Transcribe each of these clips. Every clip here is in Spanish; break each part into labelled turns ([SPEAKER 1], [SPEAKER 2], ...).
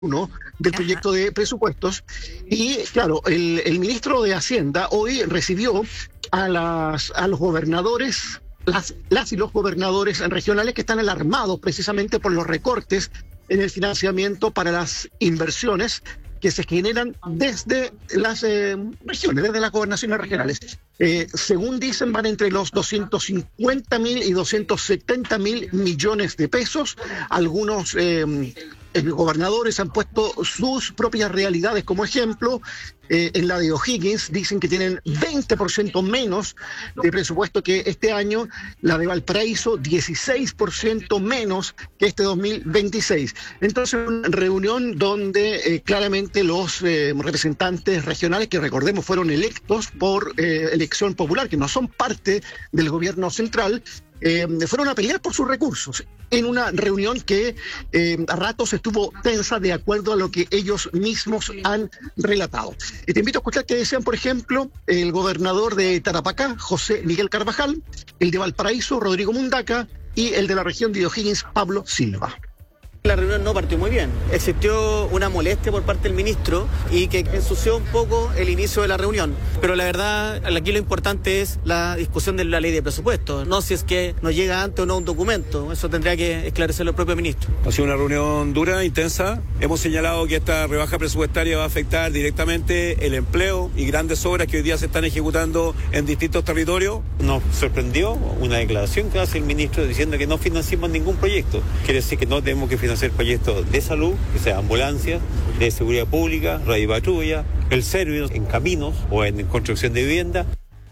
[SPEAKER 1] uno del proyecto de presupuestos. Y claro, el ministro de Hacienda hoy recibió a los gobernadores, las y los gobernadores regionales que están alarmados precisamente por los recortes en el financiamiento para las inversiones que se generan desde las regiones, desde las gobernaciones regionales. Según dicen, van entre los 250.000 y 270.000 millones de pesos. Algunos gobernadores han puesto sus propias realidades como ejemplo. En la de O'Higgins dicen que tienen 20% menos de presupuesto que este año, la de Valparaíso 16% menos que este 2026. Entonces, una reunión donde claramente los representantes regionales, que recordemos fueron electos por elección popular, que no son parte del gobierno central, fueron a pelear por sus recursos en una reunión que a ratos estuvo tensa de acuerdo a lo que ellos mismos han relatado. Te invito a escuchar qué decían, por ejemplo, el gobernador de Tarapacá, José Miguel Carvajal, el de Valparaíso, Rodrigo Mundaca, y el de la región de O'Higgins, Pablo Silva.
[SPEAKER 2] La reunión no partió muy bien. Existió una molestia por parte del ministro y que ensució un poco el inicio de la reunión. Pero la verdad, aquí lo importante es la discusión de la ley de presupuestos, no si es que nos llega antes o no un documento. Eso tendría que esclarecerlo el propio ministro.
[SPEAKER 3] Ha sido una reunión dura, intensa. Hemos señalado que esta rebaja presupuestaria va a afectar directamente el empleo y grandes obras que hoy día se están ejecutando en distintos territorios.
[SPEAKER 4] Nos sorprendió una declaración que hace el ministro diciendo que no financiamos ningún proyecto. Quiere decir que no tenemos que financiar proyectos de salud, que sea ambulancias, de seguridad pública, radiopatrulla, el servicio en caminos o en construcción de vivienda.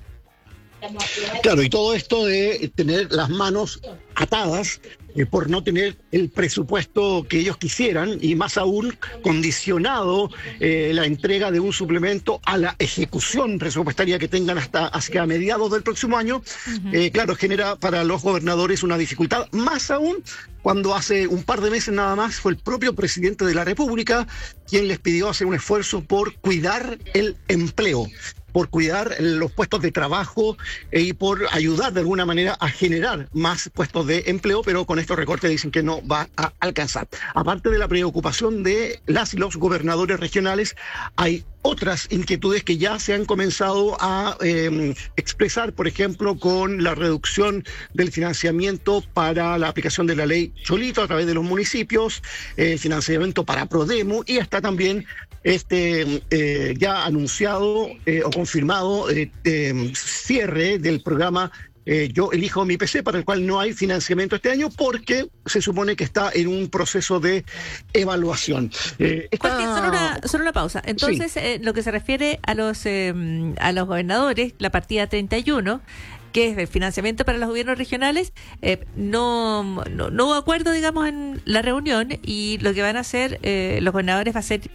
[SPEAKER 1] Claro, y todo esto de tener las manos atadas por no tener el presupuesto que ellos quisieran, y más aún condicionado la entrega de un suplemento a la ejecución presupuestaria que tengan hasta hacia mediados del próximo año. Claro, genera para los gobernadores una dificultad, más aún cuando hace un par de meses nada más fue el propio presidente de la República quien les pidió hacer un esfuerzo por cuidar el empleo, por cuidar los puestos de trabajo y por ayudar de alguna manera a generar más puestos de empleo, pero con estos recortes dicen que no va a alcanzar. Aparte de la preocupación de las y los gobernadores regionales, hay otras inquietudes que ya se han comenzado a expresar, por ejemplo, con la reducción del financiamiento para la aplicación de la ley Cholito a través de los municipios, financiamiento para Prodemo, y hasta también ya anunciado o confirmado cierre del programa Yo Elijo Mi PC, para el cual no hay financiamiento este año porque se supone que está en un proceso de evaluación.
[SPEAKER 5] Solo una pausa. Entonces, sí. Lo que se refiere a los gobernadores, la partida 31, que es el financiamiento para los gobiernos regionales, no hubo acuerdo, digamos, en la reunión, y lo que van a hacer los gobernadores va a ser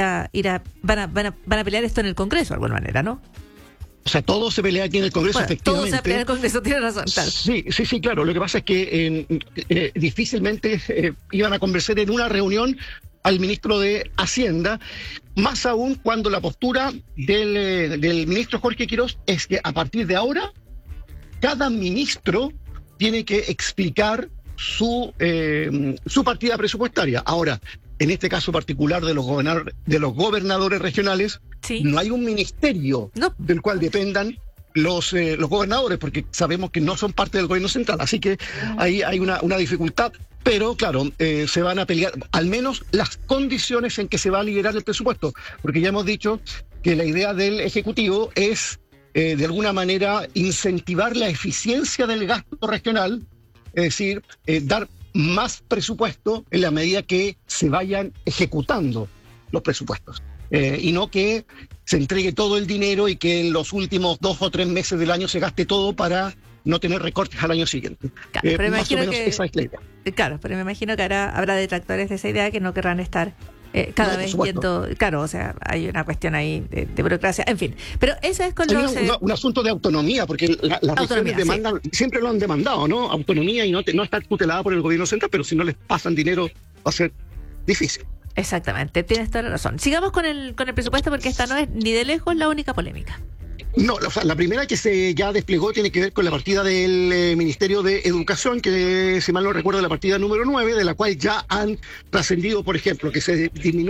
[SPEAKER 5] van a pelear esto en el Congreso de alguna manera, ¿no?
[SPEAKER 1] O sea, todo se pelea aquí en el Congreso, efectivamente.
[SPEAKER 5] Todo se pelea en el Congreso, tiene razón. Claro.
[SPEAKER 1] Sí, claro. Lo que pasa es que difícilmente iban a convencer en una reunión al ministro de Hacienda, más aún cuando la postura del ministro Jorge Quirós es que a partir de ahora cada ministro tiene que explicar su partida presupuestaria. Ahora, en este caso particular de los gobernadores regionales, sí, no hay un ministerio del cual dependan los gobernadores, porque sabemos que no son parte del gobierno central, así que ahí hay una dificultad, pero claro, se van a pelear al menos las condiciones en que se va a liberar el presupuesto, porque ya hemos dicho que la idea del Ejecutivo es de alguna manera incentivar la eficiencia del gasto regional, es decir, dar más presupuesto en la medida que se vayan ejecutando los presupuestos, y no que se entregue todo el dinero y que en los últimos 2 o 3 meses del año se gaste todo para no tener recortes al año siguiente.
[SPEAKER 5] Claro, pero
[SPEAKER 1] más o menos esa es la idea.
[SPEAKER 5] Claro, pero me imagino que habrá detractores de esa idea que no querrán estar cada vez viendo. Claro, o sea, hay una cuestión ahí de burocracia, en fin. Pero eso es con los...
[SPEAKER 1] un asunto de autonomía, porque las regiones demandan, sí, siempre lo han demandado, ¿no? Autonomía y no estar tutelada por el gobierno central, pero si no les pasan dinero va a ser difícil.
[SPEAKER 5] Exactamente, tienes toda la razón. Sigamos con el presupuesto, porque esta no es ni de lejos la única polémica.
[SPEAKER 1] No, o sea, la primera que se ya desplegó tiene que ver con la partida del Ministerio de Educación, que si mal no recuerdo la partida número 9, de la cual ya han trascendido, por ejemplo, que se disminuye